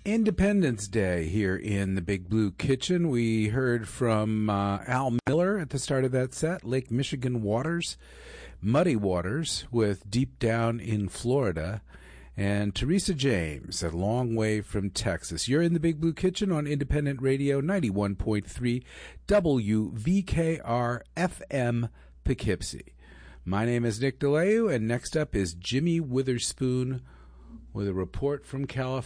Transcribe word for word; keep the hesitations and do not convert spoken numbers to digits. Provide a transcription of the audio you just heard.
Independence Day here in the Big Blue Kitchen. We heard from uh, Al Miller at the start of that set, Lake Michigan Waters, Muddy Waters with Deep Down in Florida, and Teresa James at Long Way from Texas. You're in the Big Blue Kitchen on Independent Radio ninety-one point three W V K R F M Poughkeepsie. My name is Nick DeLeo, and next up is Jimmy Witherspoon with a report from California.